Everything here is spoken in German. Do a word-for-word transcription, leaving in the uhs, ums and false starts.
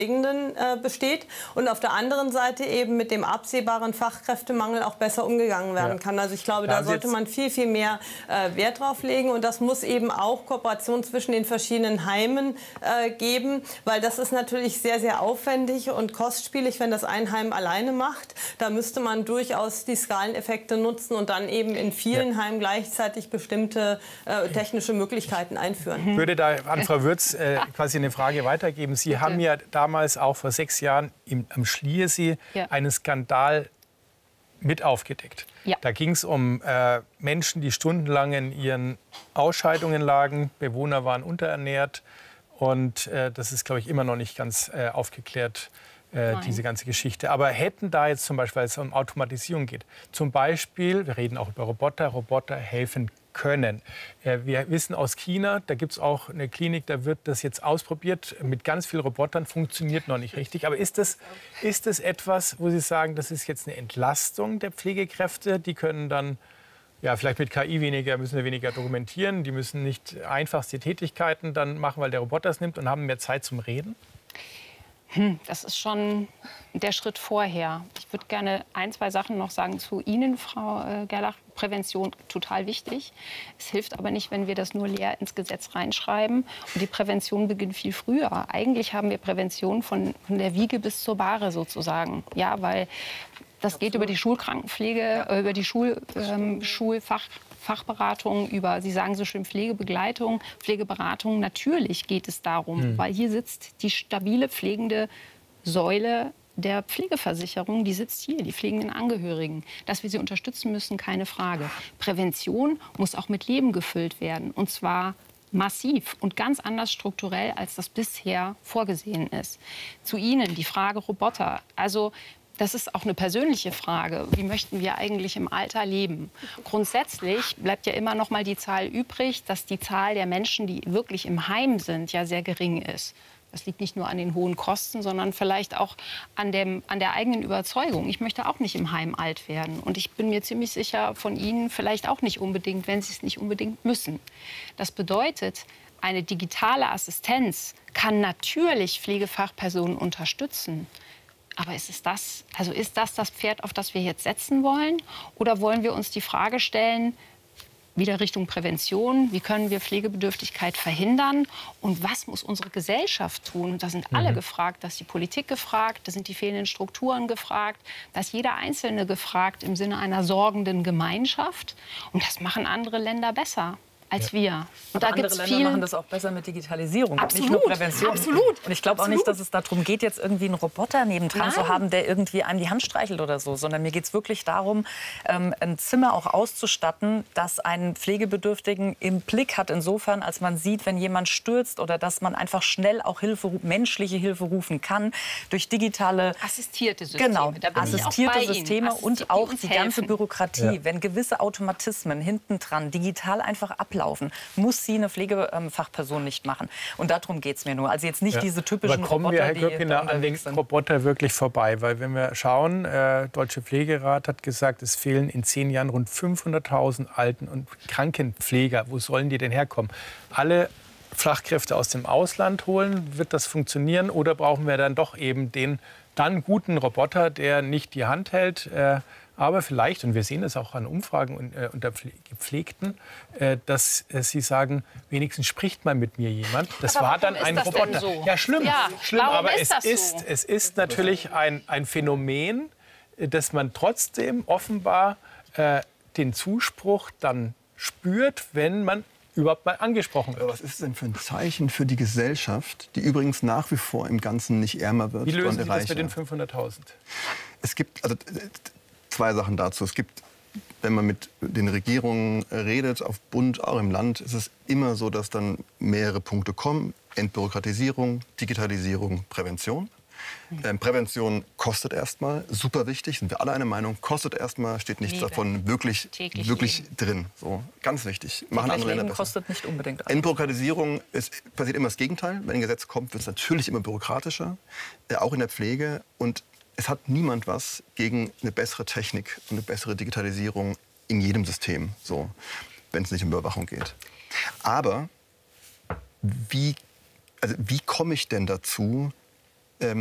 Äh, besteht und auf der anderen Seite eben mit dem absehbaren Fachkräftemangel auch besser umgegangen werden kann. Also ich glaube, da, da sollte man viel, viel mehr äh, Wert drauf legen und das muss eben auch Kooperation zwischen den verschiedenen Heimen äh, geben, weil das ist natürlich sehr, sehr aufwendig und kostspielig, wenn das ein Heim alleine macht. Da müsste man durchaus die Skaleneffekte nutzen und dann eben in vielen ja. Heimen gleichzeitig bestimmte äh, technische Möglichkeiten einführen. Ich würde da an Frau Würz äh, quasi eine Frage weitergeben. Sie Bitte. haben ja damals damals auch vor sechs Jahren im, am Schliersee ja. einen Skandal mit aufgedeckt. Ja. Da ging es um äh, Menschen, die stundenlang in ihren Ausscheidungen lagen. Bewohner waren unterernährt. Und äh, das ist, glaube ich, immer noch nicht ganz äh, aufgeklärt, äh, diese ganze Geschichte. Aber hätten da jetzt zum Beispiel, weil es um Automatisierung geht, zum Beispiel, wir reden auch über Roboter, Roboter helfen können. Wir wissen aus China, da gibt es auch eine Klinik, da wird das jetzt ausprobiert mit ganz vielen Robotern, funktioniert noch nicht richtig. Aber ist das, ist das etwas, wo Sie sagen, das ist jetzt eine Entlastung der Pflegekräfte? Die können dann ja, vielleicht mit K I weniger, müssen wir weniger dokumentieren, die müssen nicht einfachste Tätigkeiten dann machen, weil der Roboter es nimmt und haben mehr Zeit zum Reden? Das ist schon der Schritt vorher. Ich würde gerne ein, zwei Sachen noch sagen zu Ihnen, Frau Gerlach. Prävention total wichtig. Es hilft aber nicht, wenn wir das nur leer ins Gesetz reinschreiben. Und die Prävention beginnt viel früher. Eigentlich haben wir Prävention von, von der Wiege bis zur Bahre sozusagen. Ja, weil das geht über die Schulkrankenpflege, ja. über die Schul, ähm, Schulfach. Fachberatung, über, Sie sagen so schön, Pflegebegleitung, Pflegeberatung. Natürlich geht es darum, mhm. weil hier sitzt die stabile pflegende Säule der Pflegeversicherung, die sitzt hier, die pflegenden Angehörigen. Dass wir sie unterstützen müssen, keine Frage. Prävention muss auch mit Leben gefüllt werden, und zwar massiv und ganz anders strukturell, als das bisher vorgesehen ist. Zu Ihnen die Frage Roboter. Also das ist auch eine persönliche Frage. Wie möchten wir eigentlich im Alter leben? Grundsätzlich bleibt ja immer noch mal die Zahl übrig, dass die Zahl der Menschen, die wirklich im Heim sind, ja sehr gering ist. Das liegt nicht nur an den hohen Kosten, sondern vielleicht auch an, dem, an der eigenen Überzeugung. Ich möchte auch nicht im Heim alt werden. Und ich bin mir ziemlich sicher, von Ihnen vielleicht auch nicht unbedingt, wenn Sie es nicht unbedingt müssen. Das bedeutet, eine digitale Assistenz kann natürlich Pflegefachpersonen unterstützen. Aber ist es das, also ist das das Pferd, auf das wir jetzt setzen wollen? Oder wollen wir uns die Frage stellen, wieder Richtung Prävention, wie können wir Pflegebedürftigkeit verhindern? Und was muss unsere Gesellschaft tun? Und da sind alle mhm. gefragt, da ist die Politik gefragt, da sind die fehlenden Strukturen gefragt, da ist jeder Einzelne gefragt im Sinne einer sorgenden Gemeinschaft. Und das machen andere Länder besser als wir. Und da andere Länder viel machen das auch besser mit Digitalisierung, absolut, nicht nur Prävention. Absolut. Und ich glaube auch nicht, dass es darum geht, jetzt irgendwie einen Roboter nebendran Nein. zu haben, der irgendwie einem die Hand streichelt oder so, sondern mir geht es wirklich darum, ähm, ein Zimmer auch auszustatten, das einen Pflegebedürftigen im Blick hat, insofern, als man sieht, wenn jemand stürzt oder dass man einfach schnell auch Hilfe, menschliche Hilfe rufen kann, durch digitale assistierte Systeme. Genau, da bin assistierte ich auch bei Systeme Ihnen. und auch die helfen. ganze Bürokratie. Ja. Wenn gewisse Automatismen hinten dran digital einfach ablaufen, laufen, muss sie eine Pflegefachperson nicht machen. Und darum geht es mir nur. Also jetzt nicht ja. diese typischen Aber kommen Roboter, wir, Herr Göppiner, an den Roboter wirklich vorbei? Weil wenn wir schauen, der äh, Deutsche Pflegerat hat gesagt, es fehlen in zehn Jahren rund fünfhunderttausend Alten- und Krankenpfleger. Wo sollen die denn herkommen? Alle Fachkräfte aus dem Ausland holen, wird das funktionieren? Oder brauchen wir dann doch eben den dann guten Roboter, der nicht die Hand hält, äh, aber vielleicht, und wir sehen es auch an Umfragen äh, unter Gepflegten, äh, dass äh, sie sagen, wenigstens spricht mal mit mir jemand. Das aber war dann ein Roboter. So? Ja, schlimm, ja, schlimm aber ist es, ist, so? es ist natürlich ein, ein Phänomen, dass man trotzdem offenbar äh, den Zuspruch dann spürt, wenn man überhaupt mal angesprochen wird. Was ist es denn für ein Zeichen für die Gesellschaft, die übrigens nach wie vor im Ganzen nicht ärmer wird? Wie lösen Sie das mit den fünfhunderttausend? Es gibt also zwei Sachen dazu. Es gibt, wenn man mit den Regierungen redet, auf Bund, auch im Land, ist es immer so, dass dann mehrere Punkte kommen. Entbürokratisierung, Digitalisierung, Prävention. Ähm, Prävention kostet erstmal, super wichtig, sind wir alle einer Meinung, kostet erstmal, steht nichts Liebe. davon wirklich, wirklich drin. So, ganz wichtig. Machen andere Länder besser. Kostet nicht unbedingt. Entbürokratisierung ist, passiert immer das Gegenteil. Wenn ein Gesetz kommt, wird es natürlich immer bürokratischer, äh, auch in der Pflege. Und es hat niemand was gegen eine bessere Technik und eine bessere Digitalisierung in jedem System, so, wenn es nicht um Überwachung geht. Aber wie, also wie komme ich denn dazu,